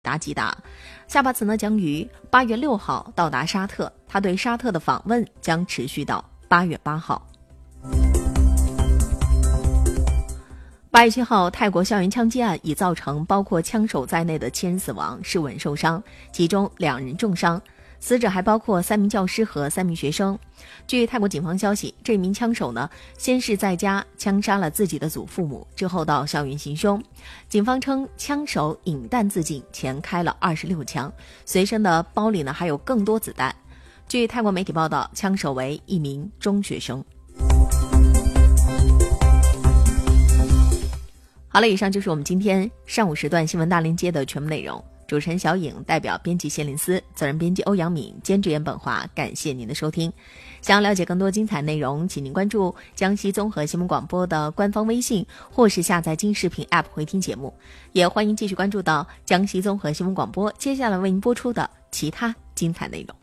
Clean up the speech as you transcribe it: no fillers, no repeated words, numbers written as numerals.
达吉达。下巴茨呢将于8月6号到达沙特，他对沙特的访问将持续到8月8号。8月7号，泰国校园枪击案已造成包括枪手在内的7人死亡，10人受伤，其中2人重伤。死者还包括3名教师和3名学生。据泰国警方消息，这名枪手呢，先是在家枪杀了自己的祖父母，之后到校园行凶。警方称，枪手引弹自尽前开了26枪，随身的包里呢还有更多子弹。据泰国媒体报道，枪手为一名中学生。好了，以上就是我们今天上午时段新闻大连接的全部内容。主持人小颖代表编辑谢林思，责任编辑欧阳敏，监制严本华，感谢您的收听。想要了解更多精彩内容，请您关注江西综合新闻广播的官方微信，或是下载京视频 App 回听节目。也欢迎继续关注到江西综合新闻广播接下来为您播出的其他精彩内容。